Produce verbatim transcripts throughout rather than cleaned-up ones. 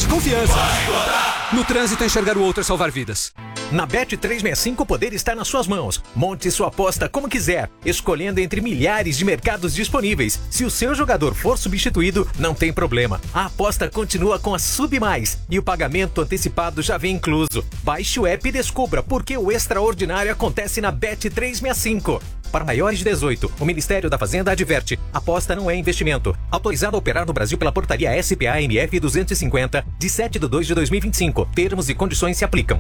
confiança. No trânsito, enxergar o outro é salvar vidas. Na Bet trezentos e sessenta e cinco o poder está nas suas mãos. Monte sua aposta como quiser, escolhendo entre milhares de mercados disponíveis. Se o seu jogador for substituído, não tem problema. A aposta continua com a Sub Mais e o pagamento antecipado já vem incluso. Baixe o app e descubra por que o extraordinário acontece na Bet trezentos e sessenta e cinco. Para maiores de dezoito, o Ministério da Fazenda adverte: aposta não é investimento. Autorizado a operar no Brasil pela portaria S P A N F duzentos e cinquenta, de sete de dois de dois mil e vinte e cinco. Termos e condições se aplicam.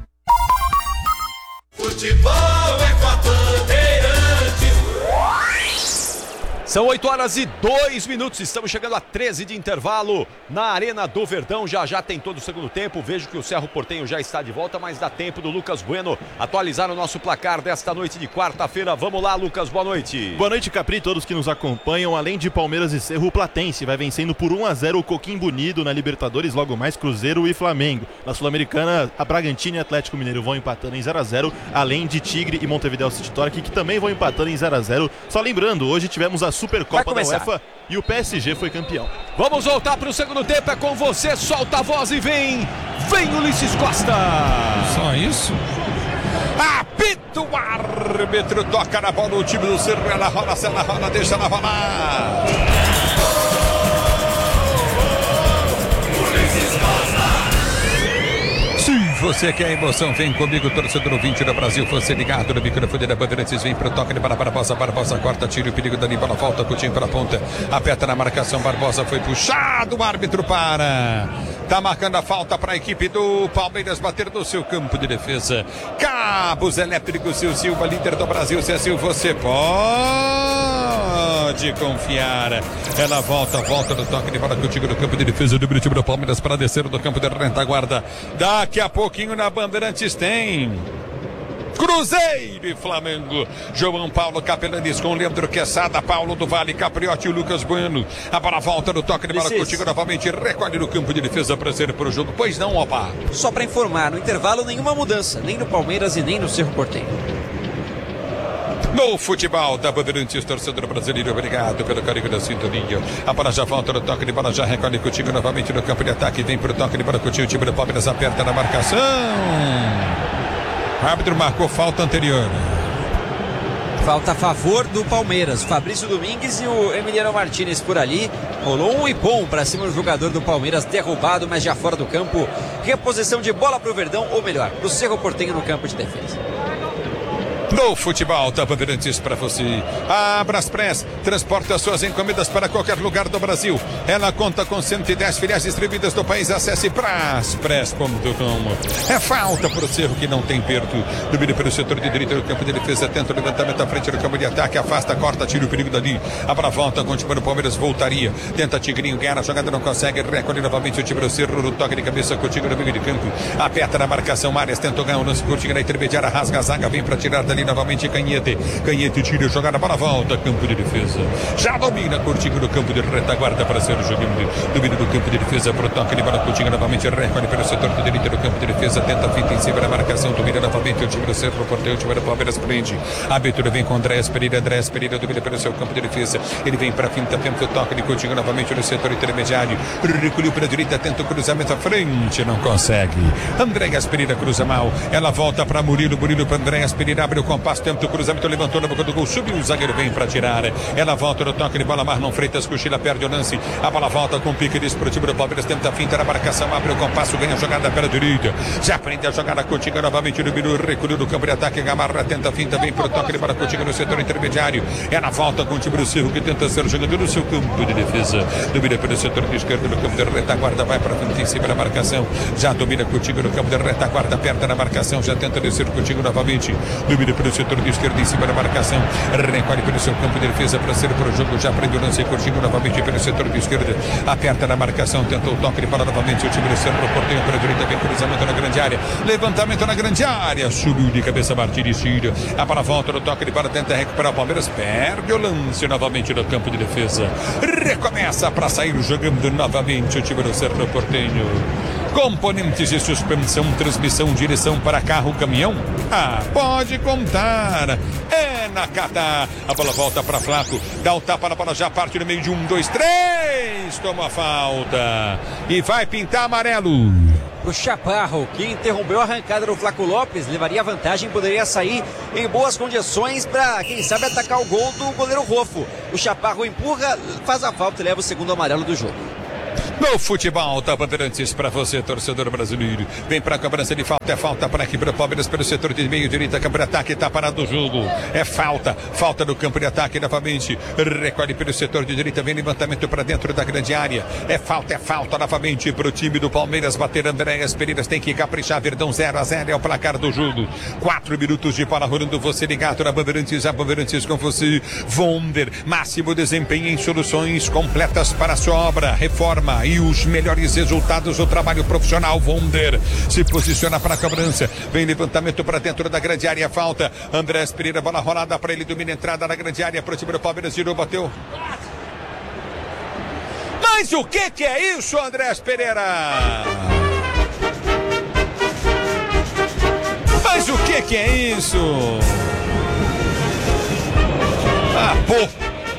Futebol é com a Bandeirantes. São oito horas e dois minutos, estamos chegando a treze de intervalo na Arena do Verdão. Já já tem todo o segundo tempo. Vejo que o Cerro Porteño já está de volta, mas dá tempo do Lucas Bueno atualizar o nosso placar desta noite de quarta-feira. Vamos lá, Lucas, boa noite. Boa noite, Capri, todos que nos acompanham. Além de Palmeiras e Cerro, o Platense vai vencendo por um a zero o Coquimbo Unido na Libertadores, logo mais Cruzeiro e Flamengo. Na Sul-Americana, a Bragantino e Atlético Mineiro vão empatando em zero a zero, além de Tigre e Montevideo City Torque, que também vão empatando em zero a zero. Só lembrando, hoje tivemos a Supercopa da UEFA e o P S G foi campeão. Vamos voltar para o segundo tempo, é com você, solta a voz e vem, vem Ulisses Costa. Só isso? Apita o árbitro, toca na bola, o time do Cerro, ela rola, ela rola, deixa ela rolar. Ulisses Costa. Sim, você quer emoção, vem comigo, torcedor ouvinte do Brasil, você ligado no microfone da Bandeirantes, vem pro toque de Barbosa, Barbosa corta, tira o perigo dali, bola volta, Coutinho para a ponta, aperta na marcação, Barbosa foi puxado, o árbitro para, tá marcando a falta para a equipe do Palmeiras bater no seu campo de defesa. Cabos elétricos, Sil Silva, líder do Brasil, se assim você pode confiar. Ela volta, volta no toque de bola, Coutinho no campo de defesa do time do Palmeiras para descer do campo de retaguarda. Daqui a pouquinho na Bandeirantes tem Cruzeiro e Flamengo. João Paulo Capelanes com Leandro Quesada, Paulo do Vale, Capriotti e Lucas Bueno. A bola volta no toque de bola, Coutinho novamente recolhe no campo de defesa para ser para o jogo. Pois não, opa. Só para informar, no intervalo nenhuma mudança, nem no Palmeiras e nem no Cerro Porteño. No futebol da Bandeirantes, torcedor brasileiro, obrigado pelo carinho da sintonia. A bola já volta no toque de bola, já recolhe Coutinho novamente no campo de ataque. Vem pro toque de bola, Coutinho, o time do Palmeiras aperta na marcação. O árbitro marcou falta anterior. Falta a favor do Palmeiras. Fabrício Domingues e o Emiliano Martinez por ali. Rolou um ipom para cima do jogador do Palmeiras, derrubado, mas já fora do campo. Reposição de bola pro Verdão, ou melhor, pro Cerro Porteño no campo de defesa. No futebol da Bandeirantes para você. A Braspress transporta suas encomendas para qualquer lugar do Brasil. Ela conta com cento e dez filiais distribuídas no país. Acesse braspress ponto com. É falta para o Cerro que não tem perto. Domínio pelo setor de direita do campo de defesa. Tenta o levantamento à frente do campo de ataque. Afasta, corta, tira o perigo dali. A bola volta, continua no Palmeiras, voltaria. Tenta Tigrinho, ganha a jogada, não consegue. Recolhe novamente o time do Cerro. No toque de cabeça, Coutinho no meio de campo. Aperta na marcação, Arias tenta ganhar o lance. Coutinho na intermediária, rasga a zaga, vem para tirar dali novamente Canhete. Canhete tira, jogada para a volta, campo de defesa. Já domina Coutinho no campo de retaguarda para ser o jogando. Domina do campo de defesa para o toque de bola. Coutinho novamente recolhe pelo setor de direita do campo de defesa. Tenta a fita em cima da marcação. Domina novamente o time do Cerro Porteño. O time do Palmeiras prende. A abertura vem com Andrés Pereira. Andrés Pereira domina pelo seu campo de defesa. Ele vem para a finta, tenta o toque de Coutinho novamente no setor intermediário. Recolheu para a direita, tenta o cruzamento à frente. Não consegue. Andrés Pereira cruza mal. Ela volta para Murilo. Murilo para Andrés Pereira. Abre o compasso. Tenta o cruzamento, levantou na boca do gol, subiu, o zagueiro vem para tirar. Ela volta no toque de bola, Marlon Freitas cochila, perde o lance. A bola volta com pique desportivo do Palmeiras, tenta a finta na marcação, abre o compasso, ganha a jogada pela direita. Já prende a jogada, Coutinho novamente no Biru, recolheu no campo de ataque, Gamarra tenta a finta, vem pro toque de bola, Coutinho no setor intermediário. Ela volta com o time do Cerro que tenta ser jogador no seu campo de defesa. Domina pelo setor de esquerda no campo de retaguarda, vai para frente em cima da marcação. Já domina Coutinho no campo de retaguarda, aperta na marcação, já tenta descer Coutinho novamente. Domina pelo setor de esquerda em cima da marcação, recolhe pelo seu campo de defesa para ser para o jogo, já prende o lance, Coutinho novamente pelo setor de esquerda, aperta na marcação, tentou o toque de bola novamente, o time do Cerro Porteño para a direita, vem cruzamento na grande área, levantamento na grande área, subiu de cabeça Martins, tira, a bola volta no toque de bola, tenta recuperar o Palmeiras, perde o lance novamente no campo de defesa, recomeça para sair jogando novamente o time do Cerro Porteño. Componentes de suspensão, transmissão, direção para carro, caminhão? Ah, pode contar. É Nakata. A bola volta para Flaco. Dá o tapa na bola, já parte no meio de um, dois, três. Toma a falta. E vai pintar amarelo. O Chaparro, que interrompeu a arrancada do Flaco Lopes, levaria vantagem, poderia sair em boas condições para, quem sabe, atacar o gol do goleiro Rofo. O Chaparro empurra, faz a falta e leva o segundo amarelo do jogo. No futebol, tá Bandeirantes para você, torcedor brasileiro. Vem para a cobrança de falta, é falta para aqui para o Palmeiras pelo setor de meio direita, campo de ataque, tá parado o jogo. É falta, falta no campo de ataque novamente. Recolhe pelo setor de direita, vem levantamento para dentro da grande área. É falta, é falta novamente para o time do Palmeiras bater. Andréas Pereira tem que caprichar. Verdão zero a zero é o placar do jogo. Quatro minutos de bola rolando, você ligado na Bandeirantes, a Bandeirantes com você. Vonder, máximo desempenho em soluções completas para a sua obra, reforma e os melhores resultados do trabalho profissional. Vonder se posiciona para a cobrança, vem levantamento para dentro da grande área, falta. Andrés Pereira, bola rolada para ele, domina a entrada na grande área para o time do Palmeiras, girou, bateu. Mas o que que é isso, Andrés Pereira? Mas o que que é isso? Ah, pô.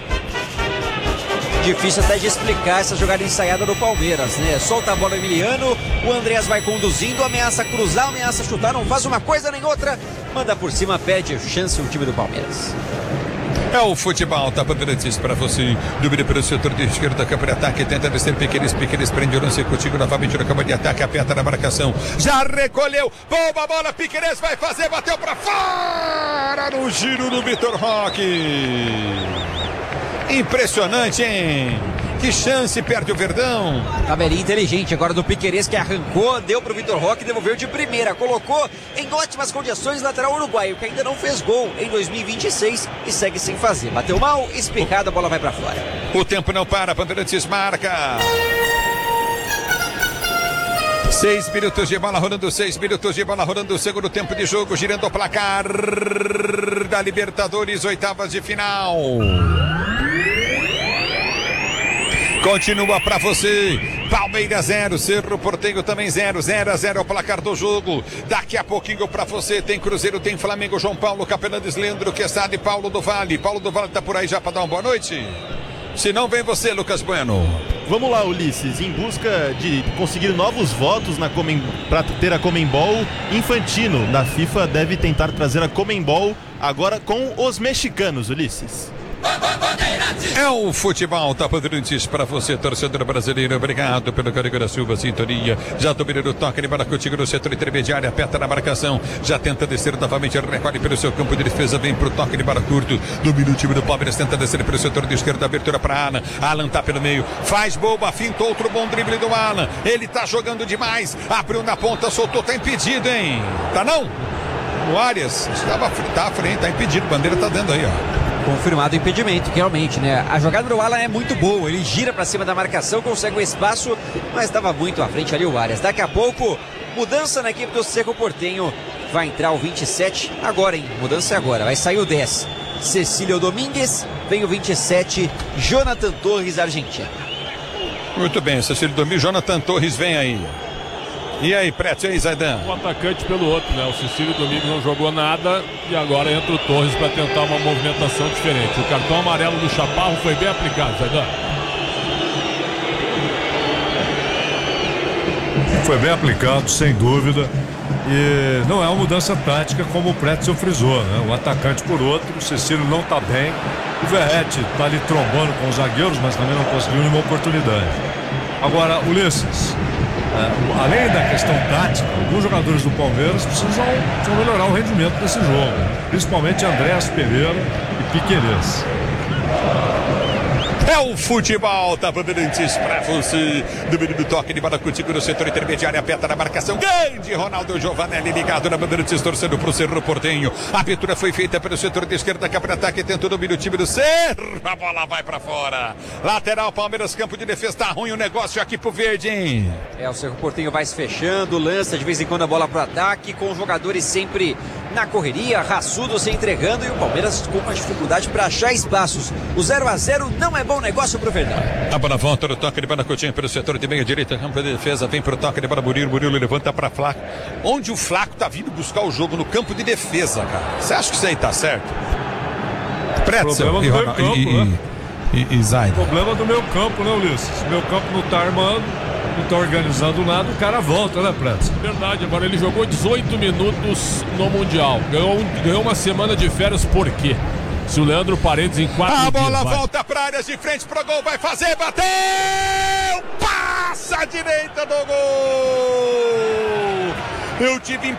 Difícil até de explicar essa jogada ensaiada do Palmeiras, né? Solta a bola o Emiliano, o Andrés vai conduzindo, ameaça cruzar, ameaça chutar, não faz uma coisa nem outra, manda por cima, perde chance o time do Palmeiras. É o futebol, tá Bandeirantes para você. Dúvida pelo setor de esquerda, campo de ataque, tenta descer Piqueires, Piqueires prende o lance contigo novamente no campo de ataque, aperta na marcação, já recolheu, bomba a bola, Piqueires vai fazer, bateu para fora no giro do Vitor Roque. Impressionante, hein? Que chance, perde o Verdão. Tabelinha inteligente agora do Piqueires, que arrancou, deu pro Vitor Roque, devolveu de primeira, colocou em ótimas condições lateral uruguaio, que ainda não fez gol em dois mil e vinte e seis e segue sem fazer. Bateu mal, espicada, a bola vai pra fora. O tempo não para, Bandeirantes marca. Seis minutos de bola rolando, seis minutos de bola rolando, segundo tempo de jogo, girando o placar da Libertadores, oitavas de final. Continua pra você. Palmeiras zero, Cerro Porteño também zero, zero a zero é o placar do jogo. Daqui a pouquinho pra você tem Cruzeiro, tem Flamengo, João Paulo, Capelanes, Leandro, Quesada e Paulo do Vale. Paulo do Vale tá por aí já pra dar uma boa noite? Se não, vem você, Lucas Bueno. Vamos lá, Ulisses, em busca de conseguir novos votos na Comem... para ter a Comembol Infantino. Na FIFA deve tentar trazer a Comembol agora com os mexicanos, Ulisses. É o futebol, tá Bandeirantes para você, torcedor brasileiro. Obrigado pelo carinho da Silva, sintonia. Já dominou o toque, ele para contigo no setor intermediário, aperta na marcação, já tenta descer novamente, recolhe pelo seu campo de defesa, vem pro toque de bola curto. Domina o time do Palmeiras, tenta descer pelo setor de esquerda, abertura para Alan. Alan tá pelo meio, faz boba, finta outro bom drible do Alan. Ele tá jogando demais, abriu na ponta, soltou, tá impedido, hein? Tá não? O Arias estava tá à frente, tá impedido, bandeira tá dando aí, ó. Confirmado o impedimento, realmente, né? A jogada do Alan é muito boa, ele gira pra cima da marcação, consegue o espaço, mas estava muito à frente ali o Arias. Daqui a pouco, mudança na equipe do Cerro Porteño, vai entrar o vinte e sete, agora, hein? Mudança é agora, vai sair o dez. Cecílio Domingues, vem o vinte e sete, Jonathan Torres, Argentina. Muito bem, Cecílio Domingues, Jonathan Torres vem aí. E aí, Prete, e aí, Zaidan? Um atacante pelo outro, né? O Cecílio Domingues não jogou nada e agora entra o Torres para tentar uma movimentação diferente. O cartão amarelo do Chaparro foi bem aplicado, Zaidan. Foi bem aplicado, sem dúvida. E não é uma mudança tática como o Pretzel frisou, né? Um atacante por outro, o Cecílio não está bem. O Verratti está ali trombando com os zagueiros, mas também não conseguiu nenhuma oportunidade. Agora, Ulisses, é, além da questão tática, alguns jogadores do Palmeiras precisam, precisam melhorar o rendimento desse jogo, principalmente Andréas Pereira e Piqueires. É o futebol, tá Bandeirantes pra você. Domínio do toque de bola contigo no setor intermediário, aperta na marcação. Grande Ronaldo Giovanelli ligado na Bandeirantes, torcendo pro Cerro Porteño. A abertura foi feita pelo setor de esquerda, cá para ataque, tenta o domínio, time do Cerro. A bola vai pra fora. Lateral, Palmeiras, campo de defesa, tá ruim o negócio aqui pro verde, hein? É, o Cerro Porteño vai se fechando, lança de vez em quando a bola pro ataque, com jogadores sempre na correria, raçudo se entregando e o Palmeiras com uma dificuldade para achar espaços. O zero a zero não é bom negócio pro Verdão. A bola volta no toque de bola Coutinho pelo setor de meia direita, campo de defesa, vem pro toque de bola Murilo, Murilo levanta pra Flaco. Onde o Flaco tá vindo buscar o jogo no campo de defesa, cara. Você acha que isso aí tá certo? Pretzel e, campo, e, né? e, e, e Zayn. Problema do meu campo, né, Ulisses? Meu campo não tá armando, não tá organizando nada, o cara volta, né, Pretzel? Verdade, agora ele jogou dezoito minutos no Mundial. Ganhou, um, ganhou uma semana de férias, por quê? Se o Leandro Paredes em quatro A bola dias, volta para áreas de frente pro gol, vai fazer, bateu! Passa a direita do gol! Eu tive